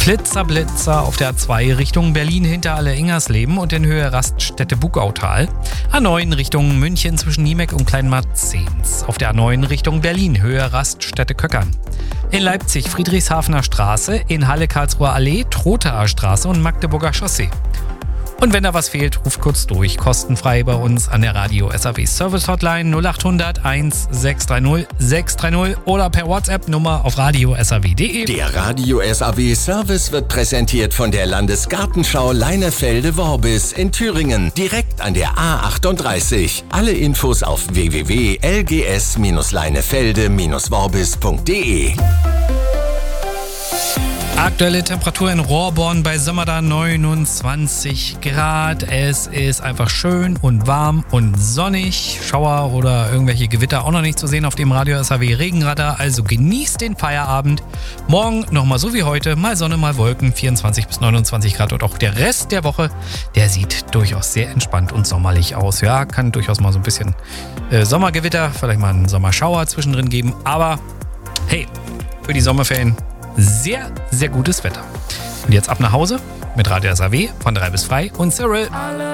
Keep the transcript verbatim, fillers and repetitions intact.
Flitzer, Blitzer auf der A zwei Richtung Berlin hinter Alle-Ingersleben und in Höhe Raststätte Bugautal. A neun Richtung München zwischen Niemeck und Kleinmarzens. Auf der A neun Richtung Berlin Höhe Raststätte Köckern. In Leipzig Friedrichshafener Straße, in Halle Karlsruher Allee, Trothaer Straße und Magdeburger Chaussee. Und wenn da was fehlt, ruft kurz durch, kostenfrei bei uns an der Radio S A W Service Hotline null acht hundert eins sechs drei null sechs drei null oder per WhatsApp-Nummer auf radio s a w punkt d e. Der Radio S A W Service wird präsentiert von der Landesgartenschau Leinefelde-Worbis in Thüringen, direkt an der A achtunddreißig. Alle Infos auf w w w punkt l g s leinefelde worbis punkt d e. Aktuelle Temperatur in Rohrborn bei Sömmerda neunundzwanzig Grad. Es ist einfach schön und warm und sonnig. Schauer oder irgendwelche Gewitter auch noch nicht zu sehen auf dem Radio S A W Regenradar. Also genießt den Feierabend. Morgen nochmal so wie heute. Mal Sonne, mal Wolken. vierundzwanzig bis neunundzwanzig Grad. Und auch der Rest der Woche, der sieht durchaus sehr entspannt und sommerlich aus. Ja, kann durchaus mal so ein bisschen äh, Sommergewitter, vielleicht mal einen Sommerschauer zwischendrin geben. Aber hey, für die Sommerferien sehr, sehr gutes Wetter. Und jetzt ab nach Hause mit Radio S A W von drei bis frei und Cyril.